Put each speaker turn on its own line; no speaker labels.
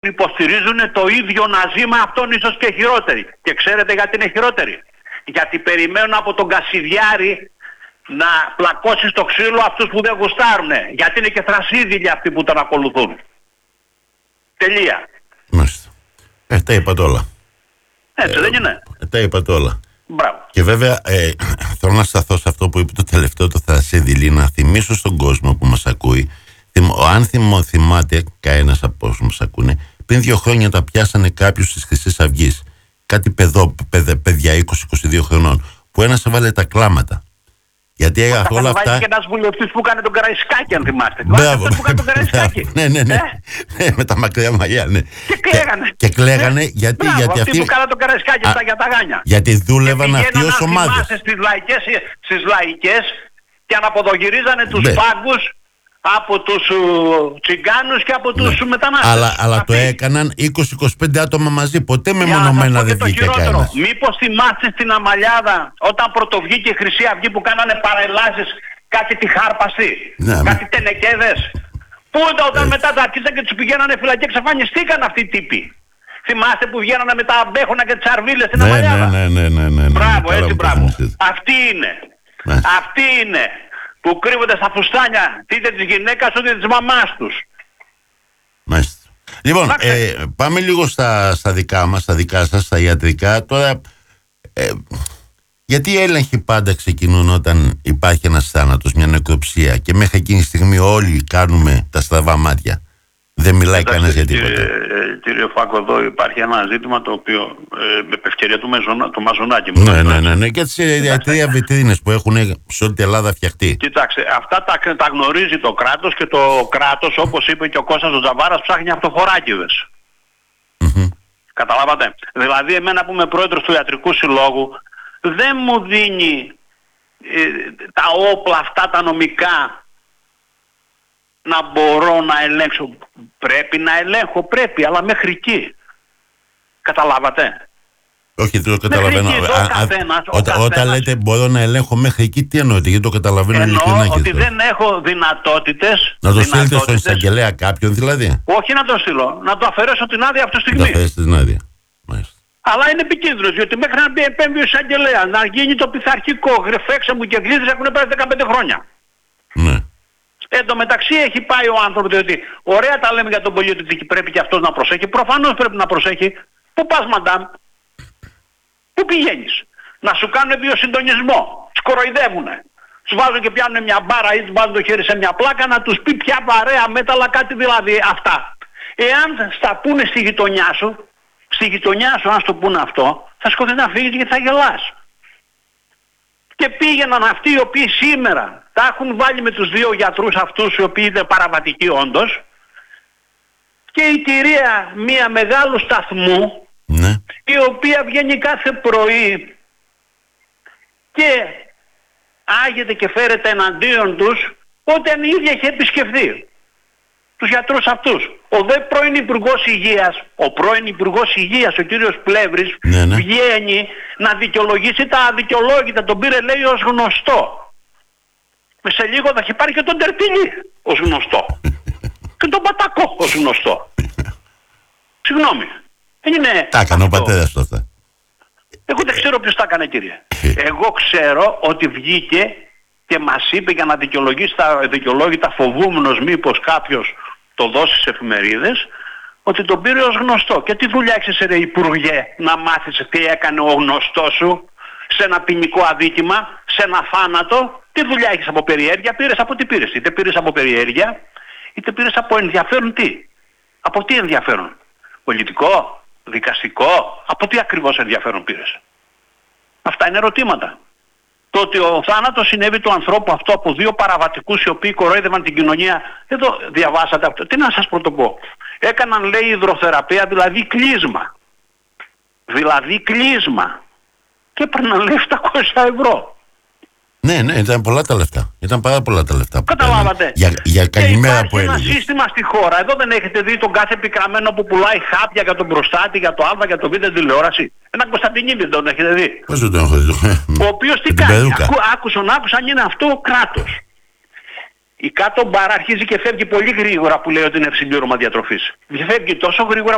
υποστηρίζουν το ίδιο ναζί με αυτόν, ίσως και χειρότεροι. Και ξέρετε γιατί είναι χειρότεροι? Γιατί περιμένουν από τον Κασιδιάρη να πλακώσει στο ξύλο αυτούς που δεν γουστάρουνε. Γιατί είναι και θρασίδηλοι αυτοί που τον ακολουθούν. Τελεία.
Μάλιστα. Τα είπατε όλα.
Έτσι δεν είναι?
Τα είπατε όλα.
Μπράβο.
Και βέβαια θέλω να σταθώ σε αυτό που είπε το τελευταίο, το θρασίδηλοι, να θυμίσω στον κόσμο που μας ακούει. Αν θυμάται κανένας από όσους μας ακούνε, πριν 2 χρόνια τα πιάσανε κάποιους της Χρυσής Αυγής, κάτι παιδιά 20-22 χρονών, που ένας έβαλε τα κλάματα. Γιατί όλα αυτά.
Και ένας βουλευτής που έκανε τον Καραϊσκάκη, αν θυμάστε.
Μπράβο.
Που έκανε τον Καραϊσκάκη.
Ναι, με τα μακριά μαλλιά, ναι.
Και
κλαίγανε γιατί
αυτοί που κάνανε τον Καραϊσκάκη για τα γάνια.
Γιατί δούλευαν αυτοί ως ομάδες.
Στις λαϊκές και αναποδογυρίζανε τους πάγκους από τους τσιγκάνους και από τους μετανάστες.
Αλλά το έκαναν 20-25 άτομα μαζί. Ποτέ μεμονωμένα δεν βγήκε κανένας.
Μήπως θυμάστε στην Αμαλιάδα όταν πρωτοβγήκε η Χρυσή Αυγή που κάνανε παρελάσεις, κάτι τη χάρπαστη, κάτι τενεκέδες? Πού όταν μετά τα αρχίσαν και τους πηγαίνανε φυλακή και εξαφανιστήκαν αυτοί οι τύποι? Θυμάστε που βγαίνανε με τα μπέχωνα και τις αρβίλες στην Αμαλιάδα?
Ναι.
Μπράβο, έτσι μπράβο. Αυτοί είναι που κρύβονται στα φουστάνια, είτε της γυναίκας είτε της μαμάς τους.
Μάλιστα. Λοιπόν, πάμε λίγο στα δικά μας, στα δικά σας, στα ιατρικά. Τώρα, γιατί οι έλεγχοι πάντα ξεκινούν όταν υπάρχει ένας θάνατος, μια νεκροψία, και μέχρι εκείνη τη στιγμή όλοι κάνουμε τα στραβά μάτια? Δεν μιλάει κανένας για τίποτα.
Κύριε Φάκο, εδώ υπάρχει ένα ζήτημα το οποίο με ευκαιρία του Μαζονάκη.
Ναι. Και τις 3 βιτρίνες που έχουν σε όλη την Ελλάδα φτιαχτεί.
Κοιτάξτε, αυτά τα γνωρίζει το κράτος και το κράτος, όπως είπε και ο Κώστας ο Τζαβάρας, ψάχνει αυτοφοράκηδες. Καταλάβατε? Δηλαδή, εμένα που είμαι πρόεδρος του Ιατρικού Συλλόγου, δεν μου δίνει τα όπλα αυτά τα νομικά να μπορώ να ελέγξω. Πρέπει να ελέγχω, αλλά μέχρι εκεί. Καταλάβατε?
Όχι, δεν το καταλαβαίνω. Όταν λέτε μπορώ να ελέγχω μέχρι εκεί, τι εννοείτε? Γιατί το καταλαβαίνω ειλικρινά.
Εννοώ ότι δεν έχω δυνατότητες.
Να το στείλετε στον εισαγγελέα κάποιον δηλαδή?
Όχι να το στείλω, να το αφαιρέσω την άδεια αυτή τη στιγμή.
Να αφαιρέσετε την άδεια.
Αλλά είναι επικίνδυνος, γιατί μέχρι να μπει επέμβει ο εισαγγελέας, να γίνει το πειθαρχικό, γρεφέξε μου και γλύδες, έχουν πέρασει 15 χρόνια.
Ναι.
Εν τω μεταξύ έχει πάει ο άνθρωπος, διότι ωραία τα λέμε για τον πολίτη ότι πρέπει και αυτός να προσέχει. Προφανώς πρέπει να προσέχει. Πού πας, μαντάμ? Πού πηγαίνεις? Να σου κάνουν βιοσυντονισμό. Τους κοροϊδεύουνε. Τους βάζουν και πιάνουν μια μπάρα ή τους βάζουν το χέρι σε μια πλάκα να τους πει ποια βαρέα μέταλλα, κάτι δηλαδή αυτά. Εάν στα πούνε στη γειτονιά σου, αν στο πούνε αυτό, θα σκοτεινά να φύγεις γιατί θα γελάς. Και πήγαιναν αυτοί οι οποίοι σήμερα τα έχουν βάλει με τους 2 γιατρούς αυτούς, οι οποίοι είναι παραβατικοί όντως, και η κυρία μια μεγάλου σταθμού, η οποία βγαίνει κάθε πρωί και άγεται και φέρεται εναντίον τους, όταν η ίδια έχει επισκεφθεί τους γιατρούς αυτούς. Ο δε πρώην Υπουργός Υγείας, ο κύριος Πλεύρης, βγαίνει να δικαιολογήσει τα αδικαιολόγητα. Τον πήρε, λέει, ως γνωστό. Σε λίγο θα έχει πάρει και τον Τερτιλή ως γνωστό. Και τον Πατακό ως γνωστό. Συγγνώμη. Δεν είναι.
Τα έκανε ο πατέρας του αυτά.
Εγώ δεν ξέρω ποιος τα έκανε, κύριε. Εγώ ξέρω ότι βγήκε και μας είπε για να δικαιολογήσει τα δικαιολόγητα, φοβούμενος μήπως κάποιος το δώσει σε εφημερίδες, ότι τον πήρε ως γνωστό. Και τι δουλειά έχεις, ρε Υπουργέ, να μάθεις τι έκανε ο γνωστός σου σε ένα ποινικό αδίκημα, σε ένα θάνατο? Τι δουλειά έχεις από περιέργεια? Πήρες από τι πήρες? Είτε πήρες από περιέργεια, είτε πήρες από ενδιαφέρον τι? Από τι ενδιαφέρον? Πολιτικό, δικαστικό, από τι ακριβώς ενδιαφέρον πήρες? Αυτά είναι ερωτήματα. Το ότι ο θάνατος συνέβη του ανθρώπου αυτό από 2 παραβατικούς οι οποίοι κορόιδευαν την κοινωνία, εδώ διαβάσατε αυτό. Τι να σας πρωτοπώ? Έκαναν, λέει, υδροθεραπεία, δηλαδή κλείσμα. Και έπαιρναν, λέει, 700 ευρώ.
Ναι, ήταν πολλά τα λεφτά. Ήταν πάρα πολλά τα λεφτά.
Καταλάβατε.
Για καλημέρα που έλεγε.
Υπάρχει ένα σύστημα στη χώρα. Εδώ δεν έχετε δει τον κάθε επικραμμένο που πουλάει χάπια για τον προστάτη, για το Α, για το Β τηλεόραση? Ένα Κωνσταντινίδη δεν τον έχετε δει?
Πώς δεν τον έχω δει?
Ο οποίος τι κάνει? Άκουσαν είναι αυτό κράτος. Η κάτω μπάρα αρχίζει και φεύγει πολύ γρήγορα που λέει ότι είναι συμπλήρωμα διατροφής. Φεύγει τόσο γρήγορα